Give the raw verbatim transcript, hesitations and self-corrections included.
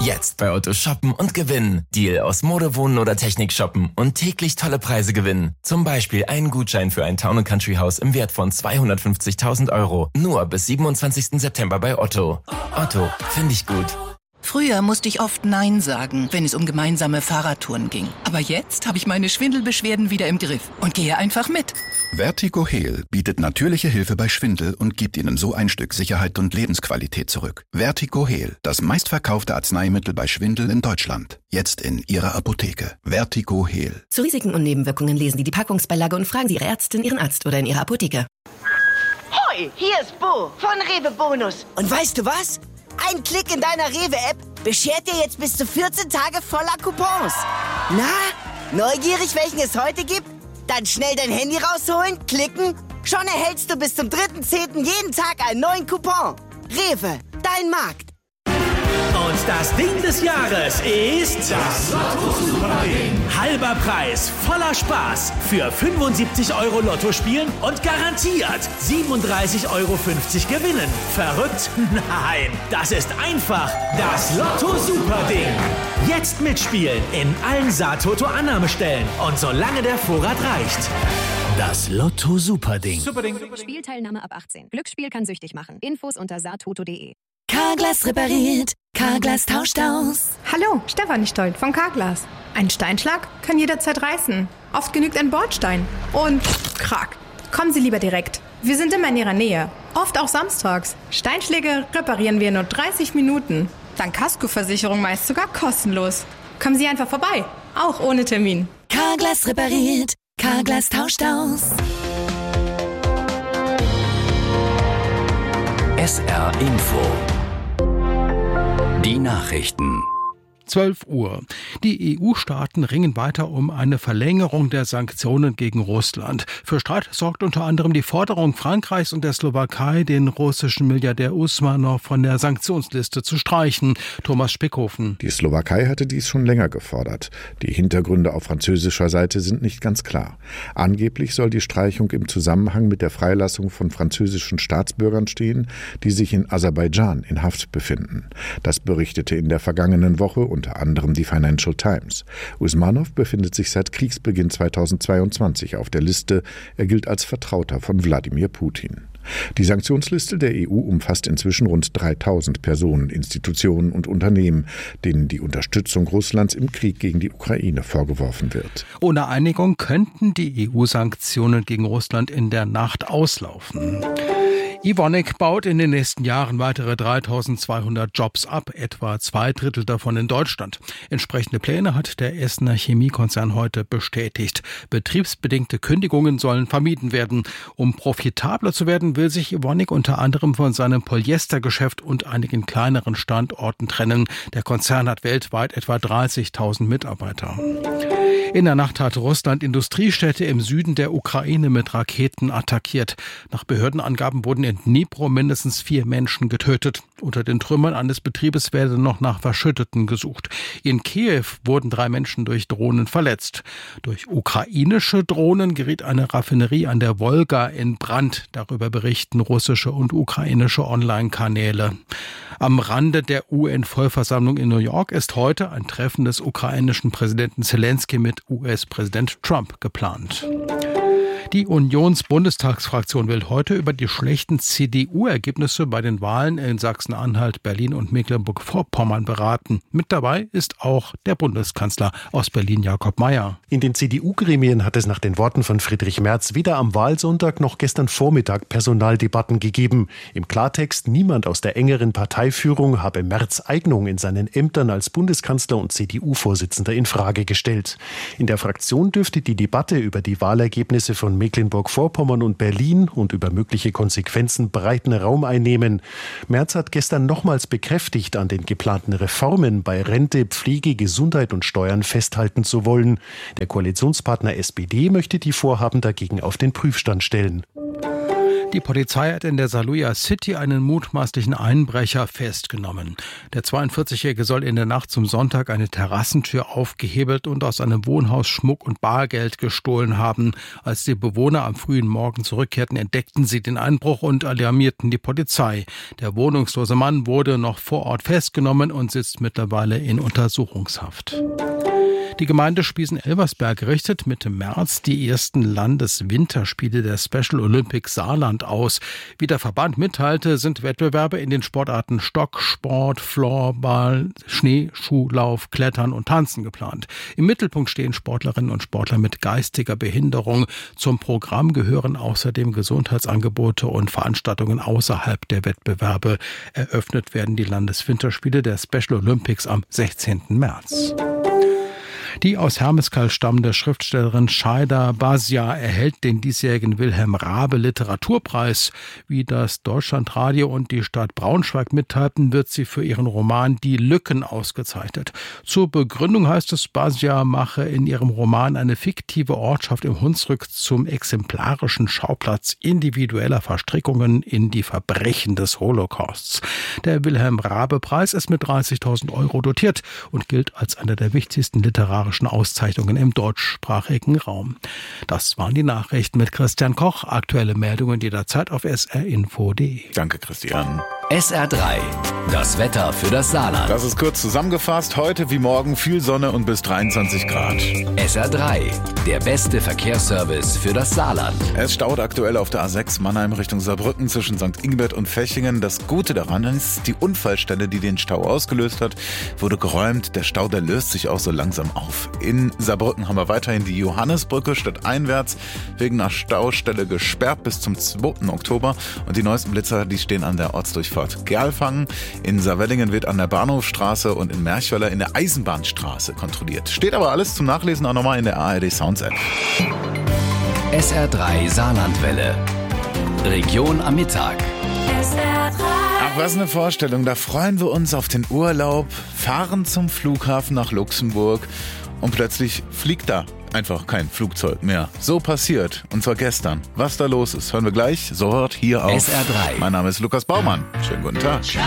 Jetzt bei Otto shoppen und gewinnen. Deal aus Mode, Wohnen oder Technik shoppen und täglich tolle Preise gewinnen. Zum Beispiel einen Gutschein für ein Town and Country Haus im Wert von zweihundertfünfzigtausend Euro. Nur bis siebenundzwanzigsten September bei Otto. Otto, finde ich gut. Früher musste ich oft Nein sagen, wenn es um gemeinsame Fahrradtouren ging. Aber jetzt habe ich meine Schwindelbeschwerden wieder im Griff und gehe einfach mit. Vertigo Heal bietet natürliche Hilfe bei Schwindel und gibt Ihnen so ein Stück Sicherheit und Lebensqualität zurück. Vertigo Heal, das meistverkaufte Arzneimittel bei Schwindel in Deutschland. Jetzt in Ihrer Apotheke. Vertigo Heal. Zu Risiken und Nebenwirkungen lesen Sie die Packungsbeilage und fragen Sie Ihre Ärztin, Ihren Arzt oder in Ihrer Apotheke. Hoi, hier ist Bo von Rewe Bonus. Und weißt du was? Ein Klick in deiner Rewe-App beschert dir jetzt bis zu vierzehn Tage voller Coupons. Na, neugierig, welchen es heute gibt? Dann schnell dein Handy rausholen, klicken. Schon erhältst du bis zum dritten zehnten jeden Tag einen neuen Coupon. Rewe, dein Markt. Und das Ding des Jahres ist das Lotto-Super-Ding. Halber Preis, voller Spaß. Für fünfundsiebzig Euro Lotto spielen und garantiert siebenunddreißig Euro fünfzig gewinnen. Verrückt? Nein, das ist einfach das Lotto-Super-Ding. Jetzt mitspielen in allen Saattoto-Annahmestellen und solange der Vorrat reicht. Das Lotto-Super-Ding. Superding. Spielteilnahme ab achtzehn. Glücksspiel kann süchtig machen. Infos unter saattoto punkt de. Carglass repariert, Carglass tauscht aus. Hallo, Stefanie Stoll von Carglass. Ein Steinschlag kann jederzeit reißen. Oft genügt ein Bordstein. Und krack. Kommen Sie lieber direkt. Wir sind immer in Ihrer Nähe. Oft auch samstags. Steinschläge reparieren wir in nur dreißig Minuten. Dank Kaskoversicherung meist sogar kostenlos. Kommen Sie einfach vorbei. Auch ohne Termin. Carglass repariert, Carglass tauscht aus. S R Info. Die Nachrichten. zwölf Uhr. Die E U-Staaten ringen weiter um eine Verlängerung der Sanktionen gegen Russland. Für Streit sorgt unter anderem die Forderung Frankreichs und der Slowakei, den russischen Milliardär Usmanov von der Sanktionsliste zu streichen. Thomas Spickhofen. Die Slowakei hatte dies schon länger gefordert. Die Hintergründe auf französischer Seite sind nicht ganz klar. Angeblich soll die Streichung im Zusammenhang mit der Freilassung von französischen Staatsbürgern stehen, die sich in Aserbaidschan in Haft befinden. Das berichtete in der vergangenen Woche unter anderem die Financial Times. Usmanov befindet sich seit Kriegsbeginn zweitausendzweiundzwanzig auf der Liste. Er gilt als Vertrauter von Wladimir Putin. Die Sanktionsliste der E U umfasst inzwischen rund dreitausend Personen, Institutionen und Unternehmen, denen die Unterstützung Russlands im Krieg gegen die Ukraine vorgeworfen wird. Ohne Einigung könnten die E U-Sanktionen gegen Russland in der Nacht auslaufen. Evonik baut in den nächsten Jahren weitere dreitausendzweihundert Jobs ab, etwa zwei Drittel davon in Deutschland. Entsprechende Pläne hat der Essener Chemiekonzern heute bestätigt. Betriebsbedingte Kündigungen sollen vermieden werden. Um profitabler zu werden, will sich Evonik unter anderem von seinem Polyestergeschäft und einigen kleineren Standorten trennen. Der Konzern hat weltweit etwa dreißigtausend Mitarbeiter. In der Nacht hat Russland Industriestädte im Süden der Ukraine mit Raketen attackiert. Nach Behördenangaben wurden in Dnipro mindestens vier Menschen getötet. Unter den Trümmern eines Betriebes werde noch nach Verschütteten gesucht. In Kiew wurden drei Menschen durch Drohnen verletzt. Durch ukrainische Drohnen geriet eine Raffinerie an der Wolga in Brand. Darüber berichten russische und ukrainische Online-Kanäle. Am Rande der U N-Vollversammlung in New York ist heute ein Treffen des ukrainischen Präsidenten Zelensky mit U S-Präsident Trump geplant. Die Unions-Bundestagsfraktion will heute über die schlechten C D U-Ergebnisse bei den Wahlen in Sachsen-Anhalt, Berlin und Mecklenburg-Vorpommern beraten. Mit dabei ist auch der Bundeskanzler aus Berlin, Jakob Mayer. In den C D U-Gremien hat es nach den Worten von Friedrich Merz weder am Wahlsonntag noch gestern Vormittag Personaldebatten gegeben. Im Klartext, niemand aus der engeren Parteiführung habe Merz' Eignung in seinen Ämtern als Bundeskanzler und C D U-Vorsitzender in Frage gestellt. In der Fraktion dürfte die Debatte über die Wahlergebnisse von Mecklenburg-Vorpommern und Berlin und über mögliche Konsequenzen breiten Raum einnehmen. Merz hat gestern nochmals bekräftigt, an den geplanten Reformen bei Rente, Pflege, Gesundheit und Steuern festhalten zu wollen. Der Koalitionspartner S P D möchte die Vorhaben dagegen auf den Prüfstand stellen. Die Polizei hat in der Saluja City einen mutmaßlichen Einbrecher festgenommen. Der zweiundvierzigjährige soll in der Nacht zum Sonntag eine Terrassentür aufgehebelt und aus einem Wohnhaus Schmuck und Bargeld gestohlen haben. Als die Bewohner am frühen Morgen zurückkehrten, entdeckten sie den Einbruch und alarmierten die Polizei. Der wohnungslose Mann wurde noch vor Ort festgenommen und sitzt mittlerweile in Untersuchungshaft. Die Gemeinde Spiesen-Elversberg richtet Mitte März die ersten Landeswinterspiele der Special Olympics Saarland aus. Wie der Verband mitteilte, sind Wettbewerbe in den Sportarten Stocksport, Floorball, Schneeschuhlauf, Klettern und Tanzen geplant. Im Mittelpunkt stehen Sportlerinnen und Sportler mit geistiger Behinderung. Zum Programm gehören außerdem Gesundheitsangebote und Veranstaltungen außerhalb der Wettbewerbe. Eröffnet werden die Landeswinterspiele der Special Olympics am sechzehnten März. Die aus Hermeskeil stammende Schriftstellerin Shaida Basia erhält den diesjährigen Wilhelm Raabe Literaturpreis. Wie das Deutschlandradio und die Stadt Braunschweig mitteilten, wird sie für ihren Roman Die Lücken ausgezeichnet. Zur Begründung heißt es, Basia mache in ihrem Roman eine fiktive Ortschaft im Hunsrück zum exemplarischen Schauplatz individueller Verstrickungen in die Verbrechen des Holocausts. Der Wilhelm Raabe Preis ist mit dreißigtausend Euro dotiert und gilt als einer der wichtigsten literarischen Auszeichnungen im deutschsprachigen Raum. Das waren die Nachrichten mit Christian Koch. Aktuelle Meldungen jederzeit auf s r info punkt d e. Danke, Christian. S R drei, das Wetter für das Saarland. Das ist kurz zusammengefasst. Heute wie morgen viel Sonne und bis dreiundzwanzig Grad. S R drei, der beste Verkehrsservice für das Saarland. Es staut aktuell auf der A sechs Mannheim Richtung Saarbrücken zwischen Sankt Ingbert und Fechingen. Das Gute daran ist, die Unfallstelle, die den Stau ausgelöst hat, wurde geräumt. Der Stau, der löst sich auch so langsam auf. In Saarbrücken haben wir weiterhin die Johannesbrücke stadteinwärts wegen einer Staustelle gesperrt bis zum zweiten Oktober. Und die neuesten Blitzer, die stehen an der Ortsdurchfahrt Gerlfangen. In Saarwellingen wird an der Bahnhofstraße und in Merchweiler in der Eisenbahnstraße kontrolliert. Steht aber alles zum Nachlesen auch nochmal in der A R D Sounds App. S R drei Saarlandwelle. Region am Mittag. S R drei. Ach, was eine Vorstellung. Da freuen wir uns auf den Urlaub, fahren zum Flughafen nach Luxemburg und plötzlich fliegt da einfach kein Flugzeug mehr. So passiert. Und zwar gestern. Was da los ist, hören wir gleich sofort hier auf S R drei. Mein Name ist Lukas Baumann. Schönen guten Tag.